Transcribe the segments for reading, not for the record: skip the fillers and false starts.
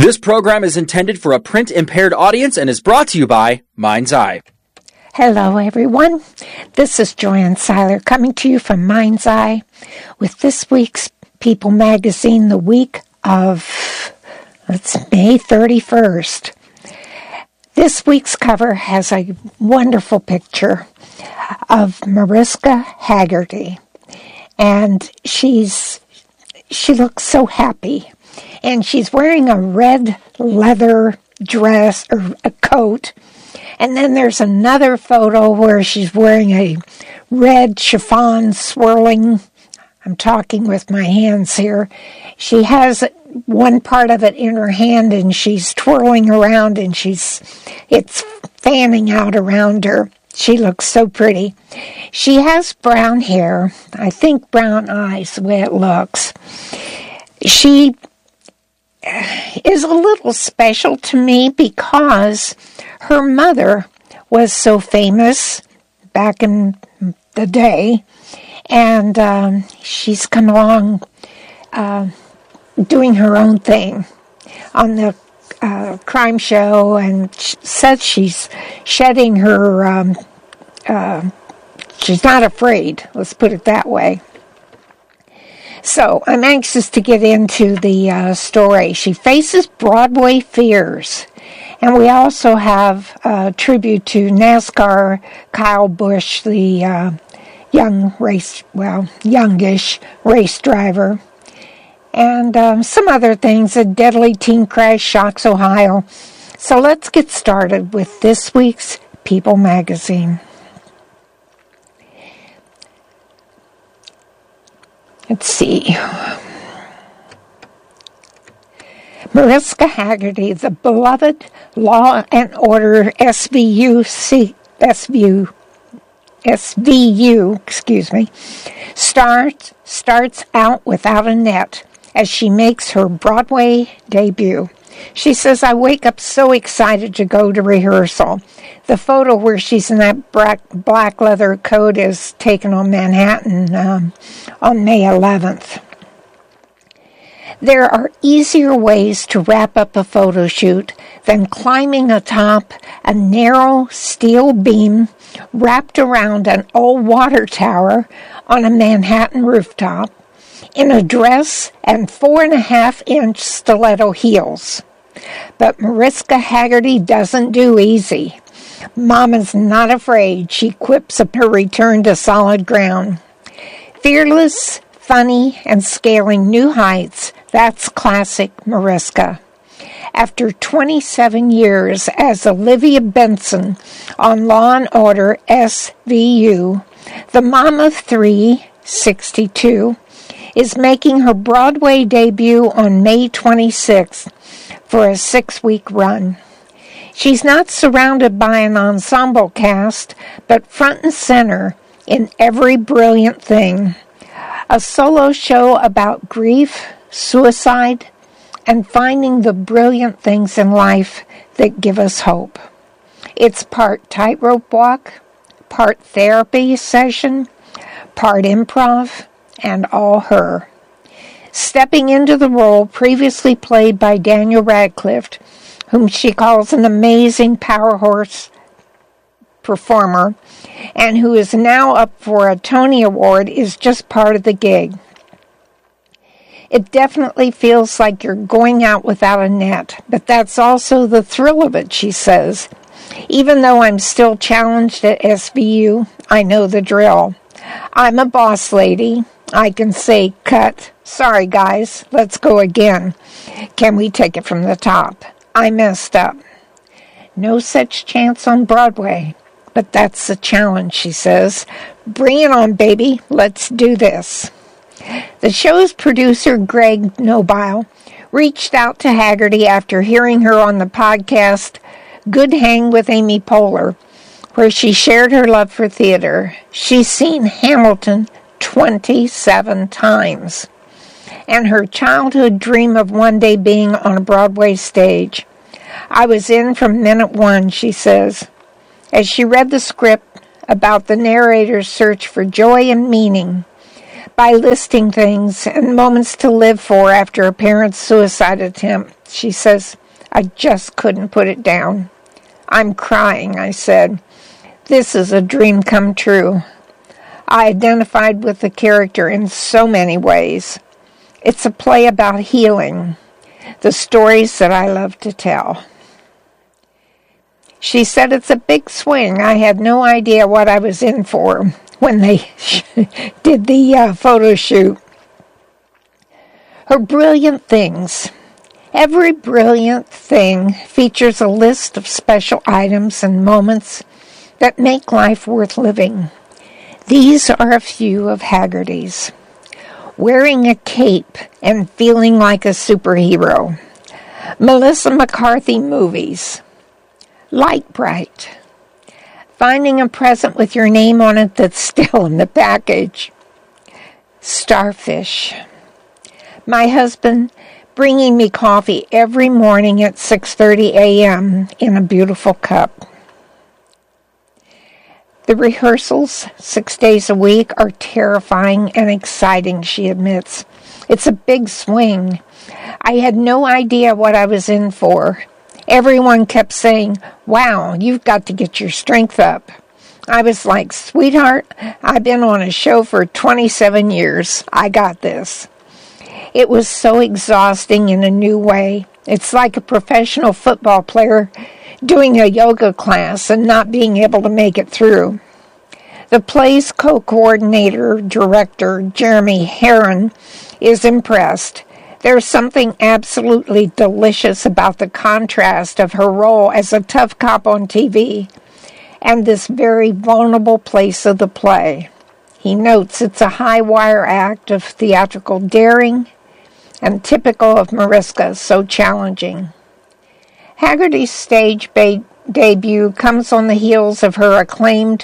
This program is intended for a print-impaired audience and is brought to you by Mind's Eye. Hello, everyone. This is Joanne Seiler coming to you from Mind's Eye with this week's People Magazine, the week of, May 31st. This week's cover has a wonderful picture of Mariska Hargitay, and she looks so happy. And she's wearing a red leather dress or a coat. And then there's another photo where she's wearing a red chiffon swirling. I'm talking with my hands here. She has one part of it in her hand and she's twirling around and it's fanning out around her. She looks so pretty. She has brown hair. I think brown eyes, the way it looks. She is a little special to me because her mother was so famous back in the day, and she's come along doing her own thing on the crime show, and says she's shedding her, she's not afraid, let's put it that way. So, I'm anxious to get into the story. She faces Broadway fears. And we also have a tribute to NASCAR Kyle Busch, the youngish race driver. And some other things. A deadly teen crash shocks Ohio. So let's get started with this week's People Magazine. Let's see. Mariska Hargitay, the beloved Law and Order SVU, starts out without a net as she makes her Broadway debut. She says, I wake up so excited to go to rehearsal. The photo where she's in that black leather coat is taken on Manhattan on May 11th. There are easier ways to wrap up a photo shoot than climbing atop a narrow steel beam wrapped around an old water tower on a Manhattan rooftop in a dress and 4.5-inch stiletto heels. But Mariska Hargitay doesn't do easy. Mama's not afraid, she quips upon her return to solid ground. Fearless, funny, and scaling new heights, that's classic Mariska. After 27 years as Olivia Benson on Law and Order SVU, the mom of 3, 62, is making her Broadway debut on May 26th for a 6-week run. She's not surrounded by an ensemble cast, but front and center in every brilliant thing. A solo show about grief, suicide, and finding the brilliant things in life that give us hope. It's part tightrope walk, part therapy session, part improv, and all her. Stepping into the role previously played by Daniel Radcliffe, whom she calls an amazing power horse performer, and who is now up for a Tony Award, is just part of the gig. It definitely feels like you're going out without a net, but that's also the thrill of it, she says. Even though I'm still challenged at SVU, I know the drill. I'm a boss lady. I can say, cut. Sorry, guys. Let's go again. Can we take it from the top? I messed up. No such chance on Broadway. But that's the challenge, she says. Bring it on, baby. Let's do this. The show's producer, Greg Nobile, reached out to Hargitay after hearing her on the podcast Good Hang with Amy Poehler, where she shared her love for theater. She's seen Hamilton 27 times, and her childhood dream of one day being on a Broadway stage. I was in from minute one, she says. As she read the script about the narrator's search for joy and meaning, by listing things and moments to live for after a parent's suicide attempt. She says, I just couldn't put it down. I'm crying, I said. This is a dream come true. I identified with the character in so many ways. It's a play about healing, the stories that I love to tell. She said it's a big swing. I had no idea what I was in for when they did the photo shoot. Her brilliant things. Every brilliant thing features a list of special items and moments that make life worth living. These are a few of Haggerty's. Wearing a cape and feeling like a superhero. Melissa McCarthy movies. Light Bright. Finding a present with your name on it that's still in the package. Starfish. My husband bringing me coffee every morning at 6:30 a.m. in a beautiful cup. The rehearsals, 6 days a week, are terrifying and exciting, she admits. It's a big swing. I had no idea what I was in for. Everyone kept saying, wow, you've got to get your strength up. I was like, sweetheart, I've been on a show for 27 years. I got this. It was so exhausting in a new way. It's like a professional football player doing a yoga class and not being able to make it through. The play's co-coordinator, director, Jeremy Herron, is impressed. There's something absolutely delicious about the contrast of her role as a tough cop on TV and this very vulnerable place of the play. He notes it's a high-wire act of theatrical daring and typical of Mariska, so challenging. Haggerty's stage debut comes on the heels of her acclaimed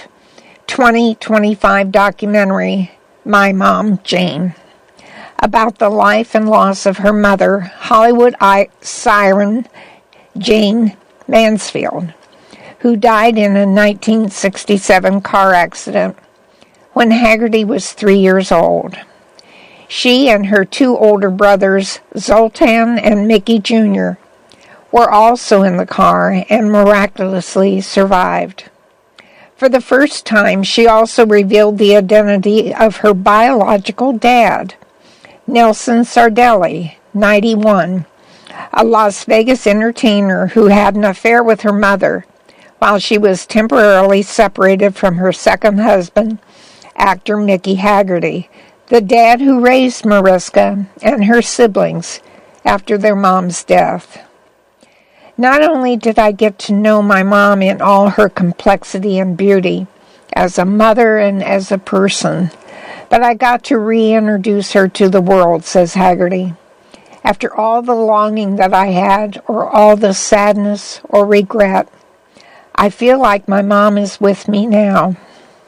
2025 documentary, My Mom, Jane, about the life and loss of her mother, Hollywood siren Jane Mansfield, who died in a 1967 car accident when Haggerty was 3 years old. She and her two older brothers, Zoltan and Mickey Jr., were also in the car and miraculously survived. For the first time, she also revealed the identity of her biological dad, Nelson Sardelli, 91, a Las Vegas entertainer who had an affair with her mother while she was temporarily separated from her second husband, actor Mickey Haggerty, the dad who raised Mariska and her siblings after their mom's death. Not only did I get to know my mom in all her complexity and beauty, as a mother and as a person, but I got to reintroduce her to the world, says Haggerty. After all the longing that I had, or all the sadness or regret, I feel like my mom is with me now.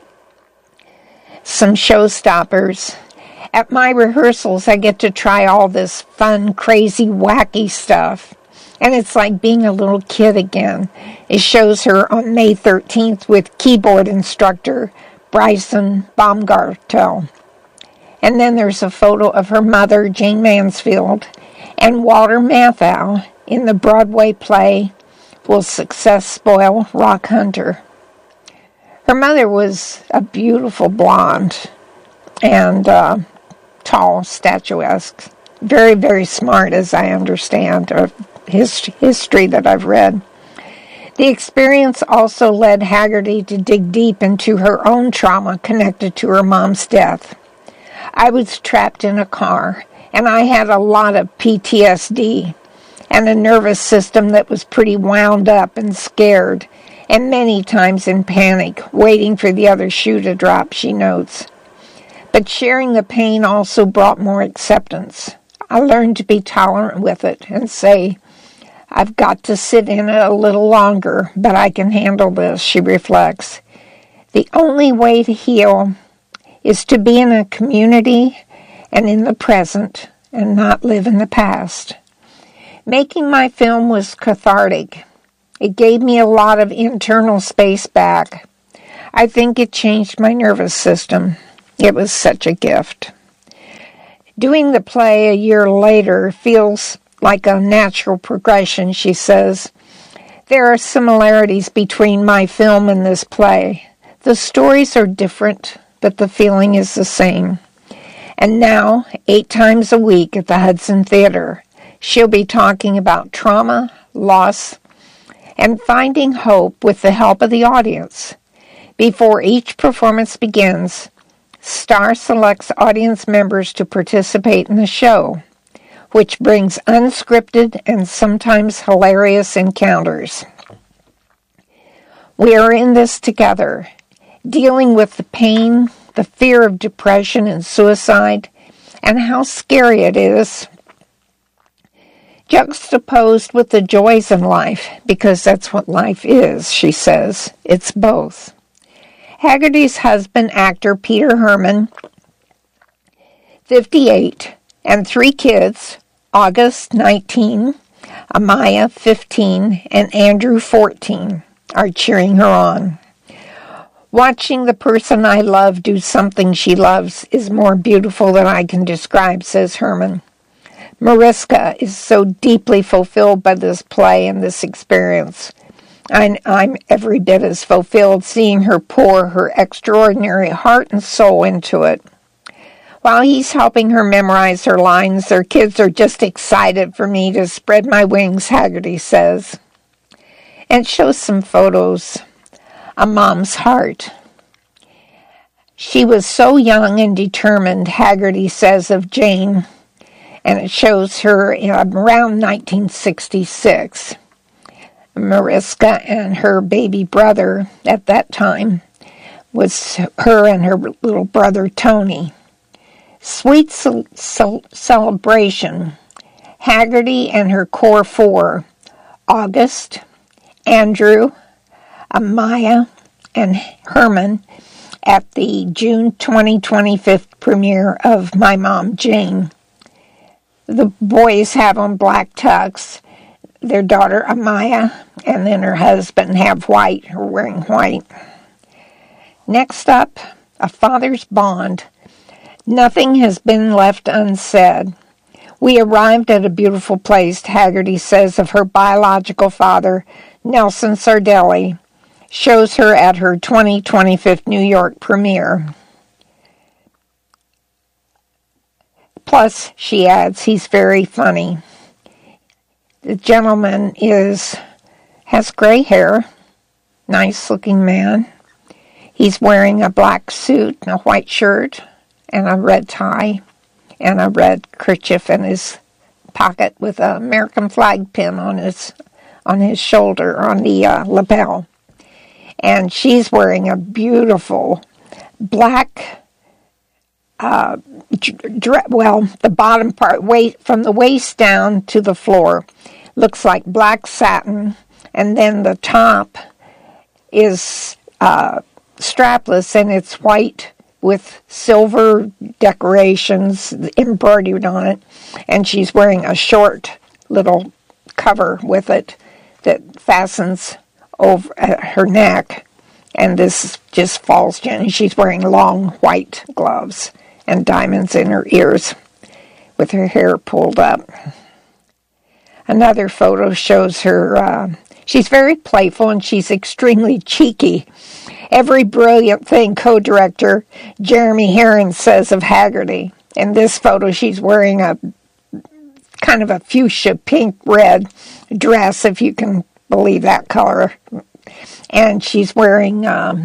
Some showstoppers. At my rehearsals, I get to try all this fun, crazy, wacky stuff. And it's like being a little kid again. It shows her on May 13th with keyboard instructor Bryson Baumgartel. And then there's a photo of her mother, Jane Mansfield, and Walter Matthau in the Broadway play Will Success Spoil Rock Hunter? Her mother was a beautiful blonde and tall, statuesque. Very, very smart, as I understand, of history that I've read. The experience also led Haggerty to dig deep into her own trauma connected to her mom's death. I was trapped in a car, and I had a lot of PTSD and a nervous system that was pretty wound up and scared, and many times in panic, waiting for the other shoe to drop, she notes. But sharing the pain also brought more acceptance. I learned to be tolerant with it and say, I've got to sit in it a little longer, but I can handle this, she reflects. The only way to heal is to be in a community and in the present and not live in the past. Making my film was cathartic. It gave me a lot of internal space back. I think it changed my nervous system. It was such a gift. Doing the play a year later feels like a natural progression, she says. There are similarities between my film and this play. The stories are different, but the feeling is the same. And now, 8 times a week at the Hudson Theater, she'll be talking about trauma, loss, and finding hope with the help of the audience. Before each performance begins, Star selects audience members to participate in the show, which brings unscripted and sometimes hilarious encounters. We are in this together, dealing with the pain, the fear of depression and suicide, and how scary it is, juxtaposed with the joys in life, because that's what life is, she says. It's both. Haggerty's husband, actor Peter Herman, 58, and 3 kids, August, 19, Amaya, 15, and Andrew, 14, are cheering her on. Watching the person I love do something she loves is more beautiful than I can describe, says Herman. Mariska is so deeply fulfilled by this play and this experience. I'm every bit as fulfilled seeing her pour her extraordinary heart and soul into it. While he's helping her memorize her lines, their kids are just excited for me to spread my wings, Haggerty says. And shows some photos. A mom's heart. She was so young and determined, Haggerty says of Jane, and it shows her around 1966. Mariska and her baby brother at that time was her and her little brother Tony. Sweet celebration. Haggerty and her core 4, August, Andrew, Amaya, and Herman at the June 2025 premiere of My Mom Jane. The boys have on black tux. Their daughter Amaya and then her husband have white, or wearing white. Next up, a father's bond. Nothing has been left unsaid. We arrived at a beautiful place, Haggerty says of her biological father, Nelson Sardelli, shows her at her 2025 New York premiere. Plus, she adds, he's very funny. The gentleman has gray hair, nice-looking man. He's wearing a black suit and a white shirt and a red tie and a red kerchief in his pocket with an American flag pin on his shoulder, on the lapel. And she's wearing a beautiful black, the bottom part, from the waist down to the floor, looks like black satin, and then the top is strapless, and it's white with silver decorations embroidered on it, and she's wearing a short little cover with it that fastens over her neck, and this just falls down, and she's wearing long white gloves and diamonds in her ears with her hair pulled up. Another photo shows her, she's very playful and she's extremely cheeky. Every brilliant thing co-director Jeremy Herron says of Haggerty. In this photo, she's wearing a kind of a fuchsia pink-red dress, if you can believe that color. And she's wearing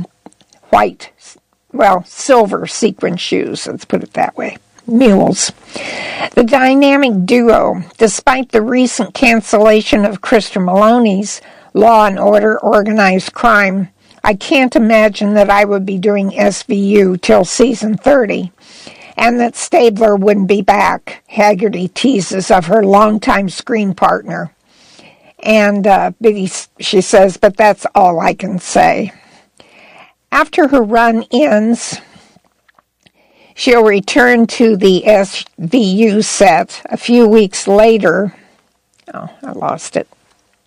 silver sequin shoes, let's put it that way. Mules. The dynamic duo, despite the recent cancellation of Christopher Maloney's Law and Order Organized Crime, I can't imagine that I would be doing SVU till season 30, and that Stabler wouldn't be back, Haggerty teases of her longtime screen partner. And she says, but that's all I can say. After her run ends, she'll return to the SVU set a few weeks later. Oh, I lost it.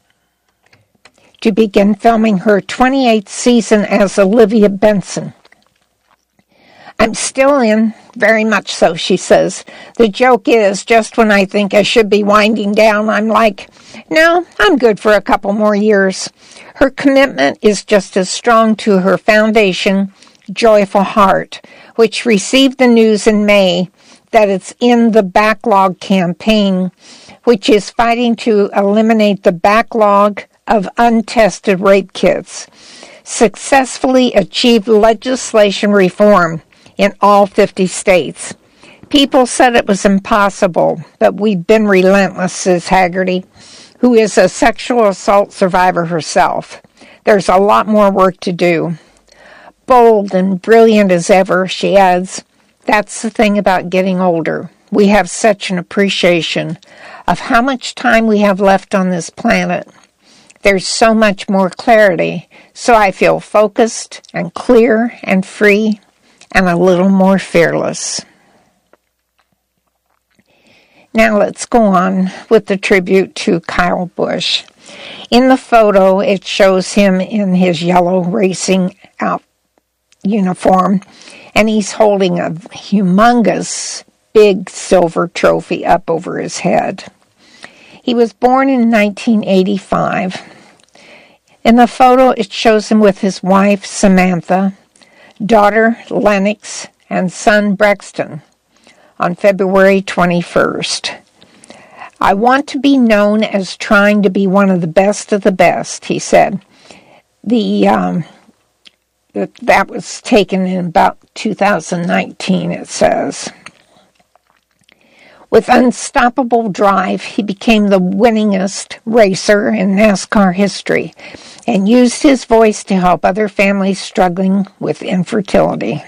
To begin filming her 28th season as Olivia Benson. I'm still in, very much so, she says. The joke is, just when I think I should be winding down, I'm like, no, I'm good for a couple more years. Her commitment is just as strong to her foundation, Joyful Heart, which received the news in May that it's in the Backlog campaign, which is fighting to eliminate the backlog of untested rape kits. Successfully achieved legislation reform in all 50 states. People said it was impossible, but we've been relentless, says Haggerty, who is a sexual assault survivor herself. There's a lot more work to do. Bold and brilliant as ever, she adds. That's the thing about getting older. We have such an appreciation of how much time we have left on this planet. There's so much more clarity, so I feel focused and clear and free and a little more fearless. Now let's go on with the tribute to Kyle Busch. In the photo, it shows him in his yellow racing uniform, and he's holding a humongous big silver trophy up over his head. He was born in 1985. In the photo, it shows him with his wife, Samantha, daughter, Lennox, and son, Brexton, on February 21st. I want to be known as trying to be one of the best, he said. That was taken in about 2019, it says. With unstoppable drive, he became the winningest racer in NASCAR history and used his voice to help other families struggling with infertility.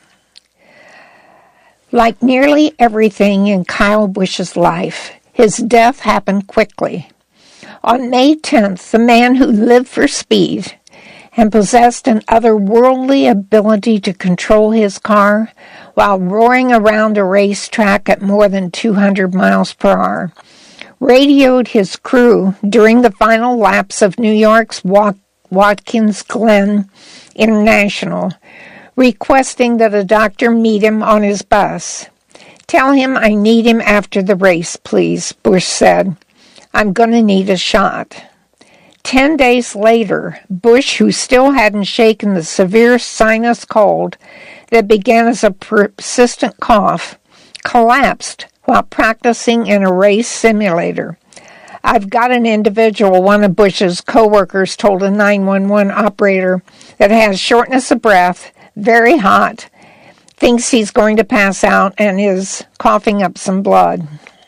Like nearly everything in Kyle Busch's life, his death happened quickly. On May 10th, the man who lived for speed and possessed an otherworldly ability to control his car while roaring around a racetrack at more than 200 miles per hour, radioed his crew during the final laps of New York's Watkins Glen International, requesting that a doctor meet him on his bus. "Tell him I need him after the race, please," Busch said. "I'm going to need a shot." 10 days later, Busch, who still hadn't shaken the severe sinus cold that began as a persistent cough, collapsed while practicing in a race simulator. "I've got an individual," one of Busch's co-workers told a 911 operator, "that has shortness of breath, very hot, thinks he's going to pass out, and is coughing up some blood."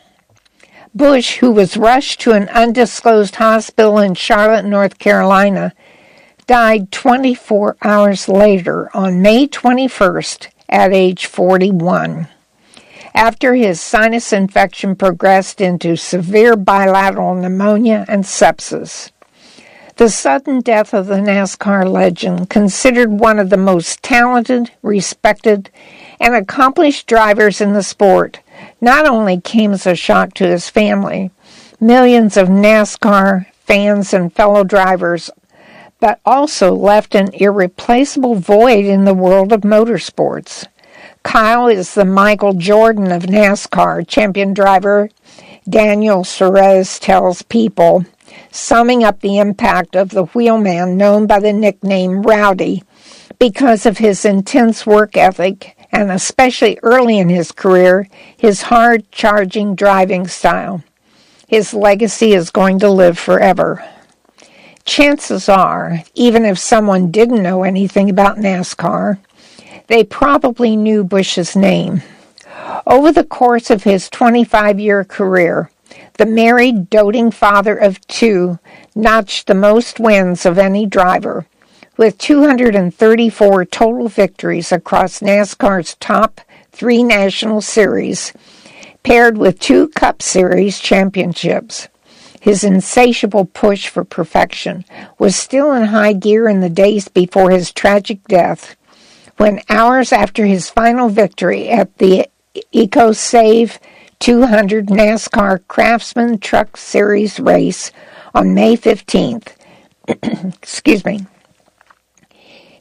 Busch, who was rushed to an undisclosed hospital in Charlotte, North Carolina, died 24 hours later on May 21st at age 41, after his sinus infection progressed into severe bilateral pneumonia and sepsis. The sudden death of the NASCAR legend, considered one of the most talented, respected, and accomplished drivers in the sport, not only came as a shock to his family, millions of NASCAR fans and fellow drivers, but also left an irreplaceable void in the world of motorsports. Kyle is the Michael Jordan of NASCAR, champion driver Daniel Suarez tells People, summing up the impact of the wheelman known by the nickname Rowdy because of his intense work ethic and especially early in his career, his hard-charging driving style. His legacy is going to live forever. Chances are, even if someone didn't know anything about NASCAR, they probably knew Busch's name. Over the course of his 25-year career, the married, doting father of two notched the most wins of any driver, with 234 total victories across NASCAR's top 3 national series, paired with 2 Cup Series championships. His insatiable push for perfection was still in high gear in the days before his tragic death, when hours after his final victory at the EcoSave 200 NASCAR Craftsman Truck Series race on May 15th,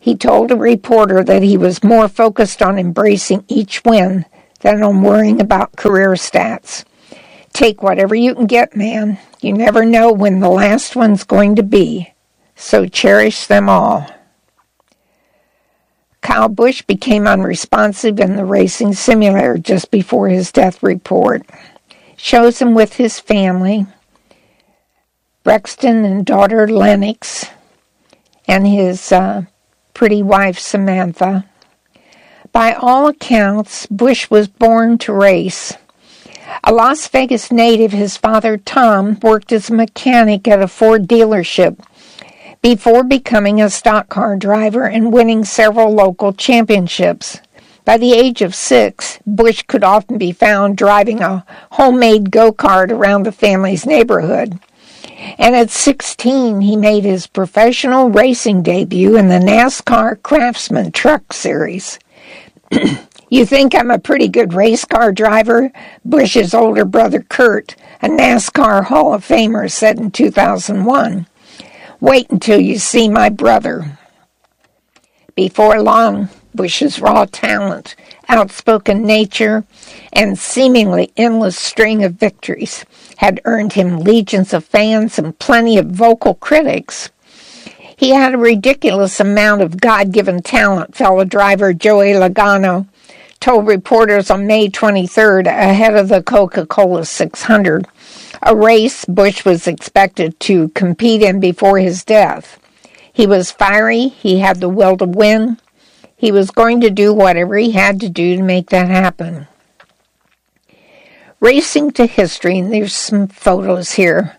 He told a reporter that he was more focused on embracing each win than on worrying about career stats. Take whatever you can get, man. You never know when the last one's going to be, so cherish them all. Kyle Busch became unresponsive in the racing simulator just before his death report. Shows him with his family, Brexton and daughter Lennox, and his pretty wife Samantha. By all accounts, Busch was born to race. A Las Vegas native, his father Tom worked as a mechanic at a Ford dealership before becoming a stock car driver and winning several local championships. By the age of 6, Busch could often be found driving a homemade go-kart around the family's neighborhood. And at 16, he made his professional racing debut in the NASCAR Craftsman Truck Series. You think I'm a pretty good race car driver? Busch's older brother Kurt, a NASCAR Hall of Famer, said in 2001. Wait until you see my brother. Before long, Busch's raw talent, outspoken nature, and seemingly endless string of victories had earned him legions of fans and plenty of vocal critics. He had a ridiculous amount of God-given talent, fellow driver Joey Logano told reporters on May 23rd ahead of the Coca-Cola 600, a race Busch was expected to compete in before his death. He was fiery, he had the will to win, he was going to do whatever he had to do to make that happen. Racing to history, and there's some photos here,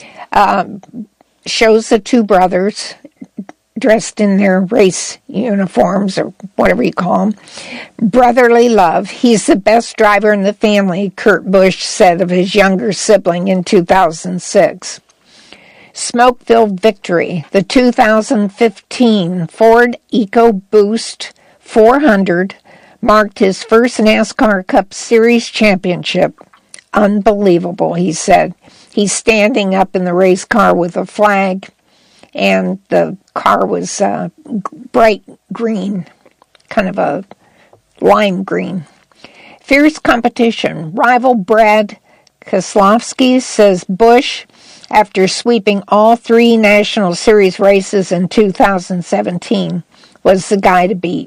shows the two brothers dressed in their race uniforms, or whatever you call them. Brotherly love. He's the best driver in the family, Kurt Busch said of his younger sibling in 2006. Smoke-filled victory. The 2015 Ford EcoBoost 400 marked his first NASCAR Cup Series championship. Unbelievable, he said. He's standing up in the race car with a flag, and the car was bright green, kind of a lime green. Fierce competition. Rival Brad Keselowski says Busch, after sweeping all 3 National Series races in 2017, was the guy to beat.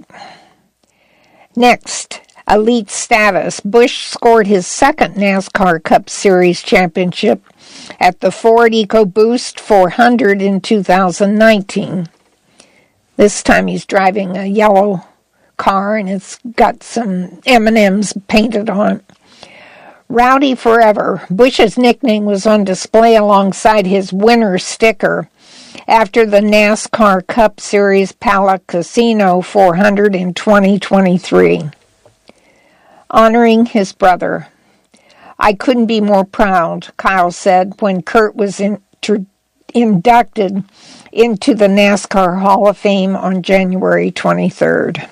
Next, elite status. Busch scored his second NASCAR Cup Series championship at the Ford EcoBoost 400 in 2019. This time he's driving a yellow car, and it's got some M&Ms painted on it. Rowdy Forever. Busch's nickname was on display alongside his winner sticker after the NASCAR Cup Series Pala Casino 400 in 2023. Honoring his brother. I couldn't be more proud, Kyle said when Kurt was inducted into the NASCAR Hall of Fame on January 23rd.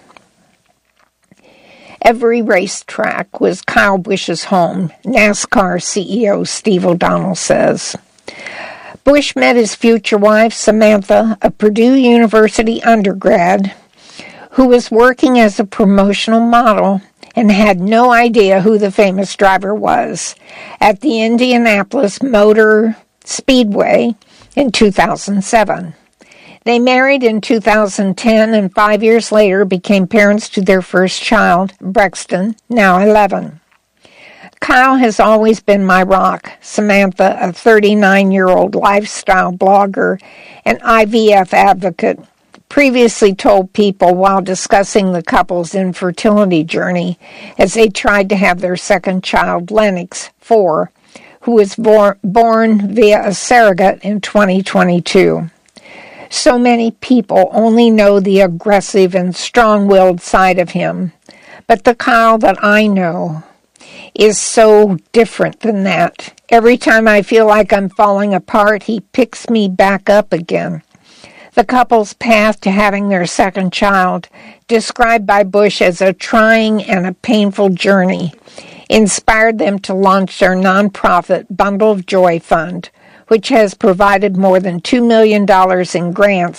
Every racetrack was Kyle Busch's home, NASCAR CEO Steve O'Donnell says. Busch met his future wife, Samantha, a Purdue University undergrad, who was working as a promotional model and had no idea who the famous driver was, at the Indianapolis Motor Speedway in 2007. They married in 2010 and 5 years later became parents to their first child, Brexton, now 11. Kyle has always been my rock, Samantha, a 39-year-old lifestyle blogger and IVF advocate, previously told People while discussing the couple's infertility journey as they tried to have their second child, Lennox, 4, who was born via a surrogate in 2022. So many people only know the aggressive and strong-willed side of him, but the Kyle that I know is so different than that. Every time I feel like I'm falling apart, he picks me back up again. The couple's path to having their second child, described by Busch as a trying and a painful journey, inspired them to launch their nonprofit Bundle of Joy Fund, which has provided more than $2 million in grants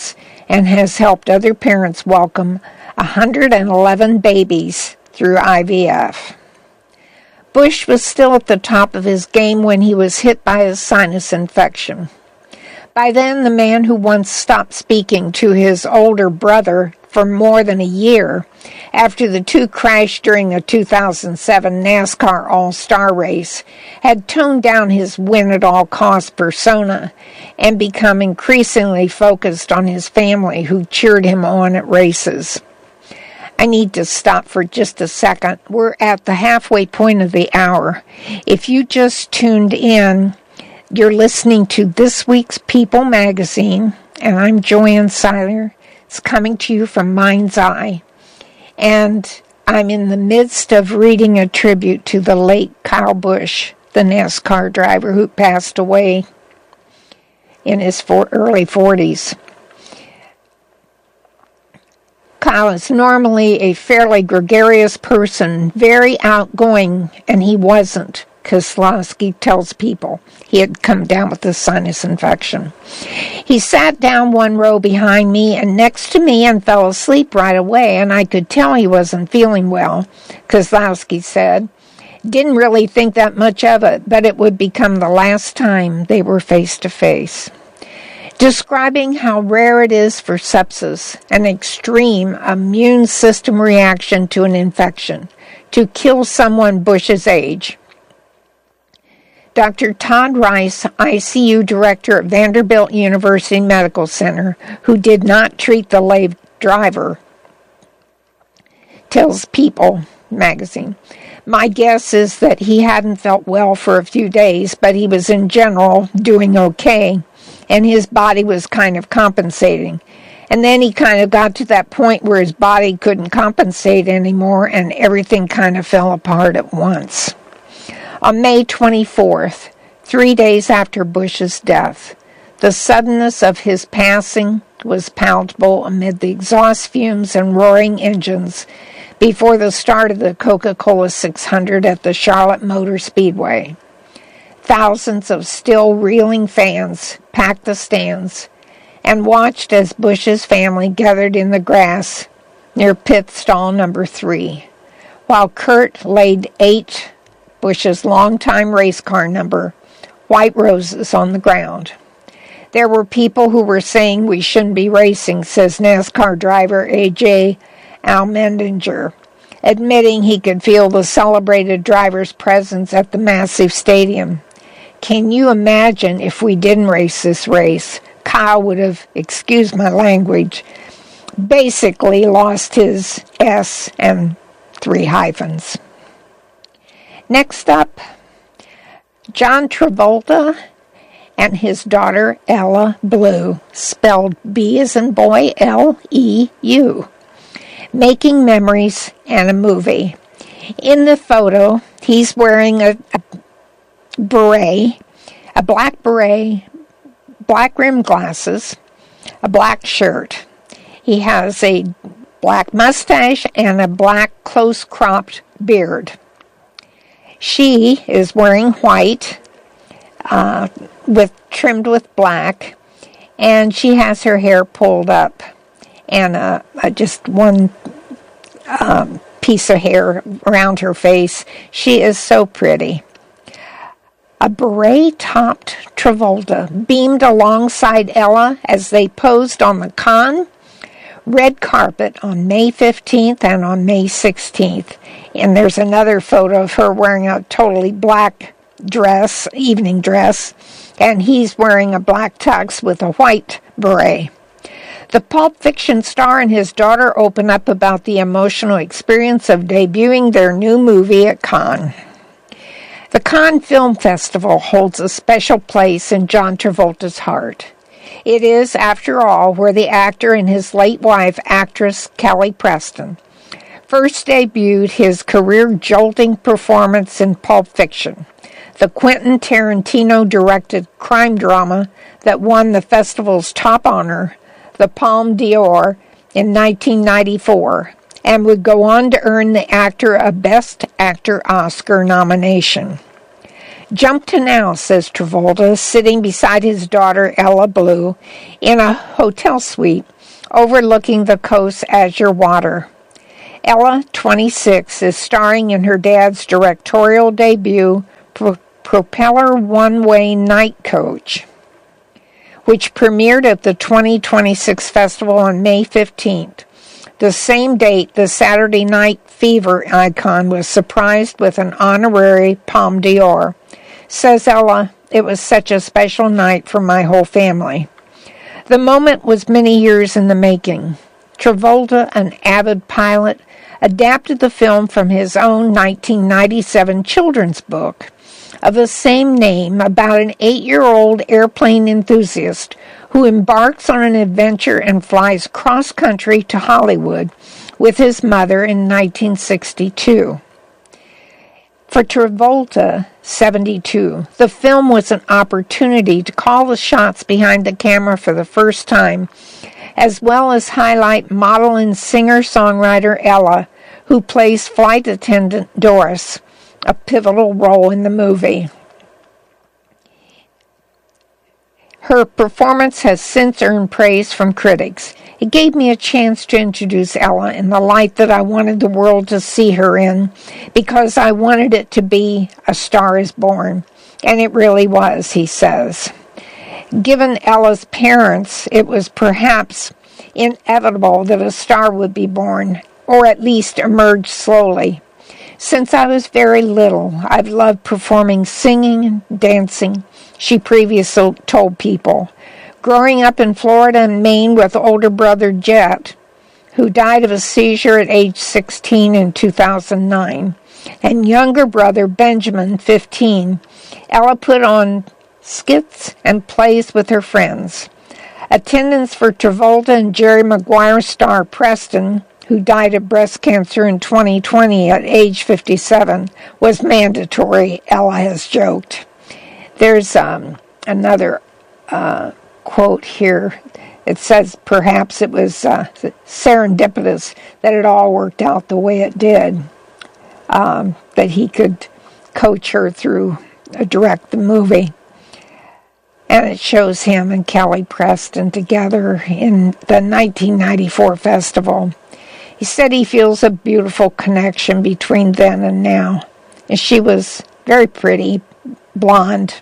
and has helped other parents welcome 111 babies through IVF. Bush was still at the top of his game when he was hit by a sinus infection. By then, the man who once stopped speaking to his older brother for more than a year after the two crashed during the 2007 NASCAR All-Star race had toned down his win-at-all-cost persona and become increasingly focused on his family who cheered him on at races. I need to stop for just a second. We're at the halfway point of the hour. If you just tuned in, you're listening to this week's People magazine, and I'm Joanne Seiler. It's coming to you from Mind's Eye. And I'm in the midst of reading a tribute to the late Kyle Busch, the NASCAR driver who passed away in his early 40s. Kyle is normally a fairly gregarious person, very outgoing, and he wasn't. Keselowski tells people he had come down with a sinus infection. He sat down one row behind me and next to me and fell asleep right away, and I could tell he wasn't feeling well, Keselowski said. Didn't really think that much of it, but it would become the last time they were face to face. Describing how rare it is for sepsis, an extreme immune system reaction to an infection, to kill someone Bush's age. Dr. Todd Rice, ICU director at Vanderbilt University Medical Center, who did not treat the late driver, tells People magazine, "My guess is that he hadn't felt well for a few days, but he was in general doing okay, and his body was kind of compensating. And then he kind of got to that point where his body couldn't compensate anymore, and everything kind of fell apart at once." On May 24th, 3 days after Bush's death, the suddenness of his passing was palpable amid the exhaust fumes and roaring engines before the start of the Coca-Cola 600 at the Charlotte Motor Speedway. Thousands of still reeling fans packed the stands and watched as Bush's family gathered in the grass near pit stall number 3, while Kurt laid 8, Bush's longtime race car number, white roses on the ground. There were people who were saying we shouldn't be racing, says NASCAR driver A.J. Allmendinger, admitting he could feel the celebrated driver's presence at the massive stadium. Can you imagine if we didn't race this race? Kyle would have, excuse my language, basically lost his S and 3 hyphens. Next up, John Travolta and his daughter Ella Blue, spelled B as in boy, L-E-U, making memories and a movie. In the photo, he's wearing a beret, a black beret, black rimmed glasses, a black shirt. He has a black mustache and a black close-cropped beard. She is wearing white, trimmed with black, and she has her hair pulled up, and just one piece of hair around her face. She is so pretty. A beret-topped Travolta beamed alongside Ella as they posed on the Cannes red carpet on May 15th and on May 16th. And there's another photo of her wearing a totally black dress, evening dress, and he's wearing a black tux with a white beret. The Pulp Fiction star and his daughter open up about the emotional experience of debuting their new movie at Cannes. The Cannes Film Festival holds a special place in John Travolta's heart. It is, after all, where the actor and his late wife, actress Kelly Preston, first debuted his career-jolting performance in Pulp Fiction, the Quentin Tarantino-directed crime drama that won the festival's top honor, the Palme d'Or, in 1994, and would go on to earn the actor a Best Actor Oscar nomination. Jump to now, says Travolta, sitting beside his daughter Ella Blue in a hotel suite overlooking the coast's azure water. Ella, 26, is starring in her dad's directorial debut, Propeller One-Way Night Coach, which premiered at the 2026 festival on May 15th. The same date, the Saturday Night Fever icon was surprised with an honorary Palme d'Or. Says Ella, "It was such a special night for my whole family." The moment was many years in the making. Travolta, an avid pilot, adapted the film from his own 1997 children's book of the same name about an 8-year-old airplane enthusiast who embarks on an adventure and flies cross-country to Hollywood with his mother in 1962. For Travolta, 72, the film was an opportunity to call the shots behind the camera for the first time, as well as highlight model and singer-songwriter Ella, who plays flight attendant Doris, a pivotal role in the movie. Her performance has since earned praise from critics. It gave me a chance to introduce Ella in the light that I wanted the world to see her in, because I wanted it to be A Star is Born, and it really was, he says. Given Ella's parents, it was perhaps inevitable that a star would be born, or at least emerge slowly. Since I was very little, I've loved performing singing and dancing, she previously told People. Growing up in Florida and Maine with older brother Jet, who died of a seizure at age 16 in 2009, and younger brother Benjamin, 15, Ella put on skits and plays with her friends. Attendance for Travolta and Jerry Maguire star Preston, who died of breast cancer in 2020 at age 57, was mandatory, Ella has joked. There's another quote here. It says perhaps it was serendipitous that it all worked out the way it did, that he could coach her through, direct the movie. And it shows him and Kelly Preston together in the 1994 festival. He said he feels a beautiful connection between then and now. And she was very pretty, blonde.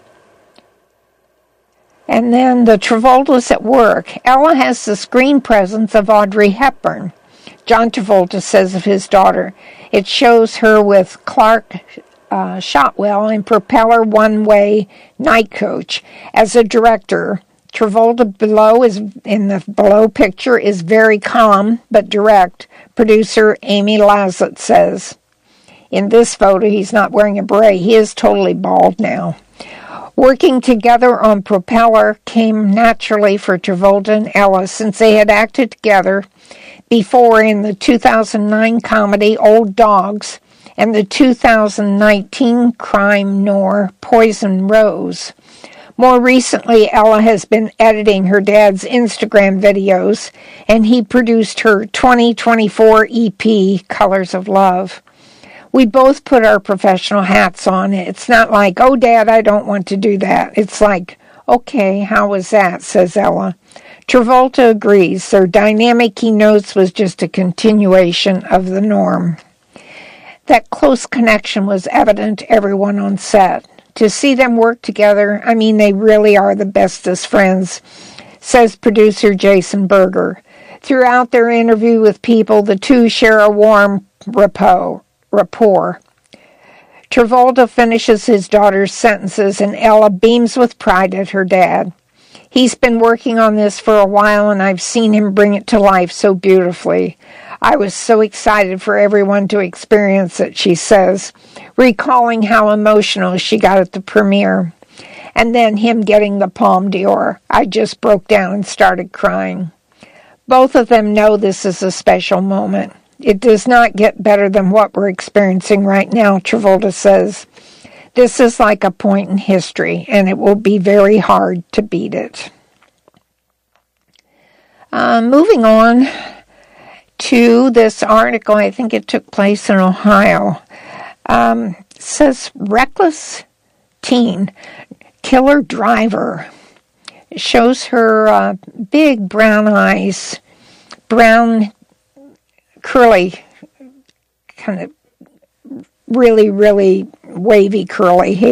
And then the Travoltas at work. Ella has the screen presence of Audrey Hepburn. John Travolta says of his daughter, it shows her with Clark Shotwell in Propeller One-Way Night Coach. As a director, Travolta in the below picture is very calm but direct, producer Amy Laslett says. In this photo, he's not wearing a beret. He is totally bald now. Working together on Propeller came naturally for Travolta and Ella, since they had acted together before in the 2009 comedy Old Dogs and the 2019 crime noir Poison Rose. More recently, Ella has been editing her dad's Instagram videos, and he produced her 2024 EP, Colors of Love. We both put our professional hats on. It's not like, oh, Dad, I don't want to do that. It's like, okay, how was that, says Ella. Travolta agrees. Their dynamic, he notes, was just a continuation of the norm. That close connection was evident to everyone on set. To see them work together, I mean, they really are the bestest friends, says producer Jason Berger. Throughout their interview with People, the two share a warm rapport. Travolta finishes his daughter's sentences, and Ella beams with pride at her dad. He's been working on this for a while, and I've seen him bring it to life so beautifully. I was so excited for everyone to experience it, she says, recalling how emotional she got at the premiere. And then him getting the Palme d'Or. I just broke down and started crying. Both of them know this is a special moment. It does not get better than what we're experiencing right now, Travolta says. This is like a point in history, and it will be very hard to beat it. Moving on to this article, I think it took place in Ohio. It says, reckless teen, killer driver. It shows her big brown eyes brown, curly, kind of really, really wavy curly hair.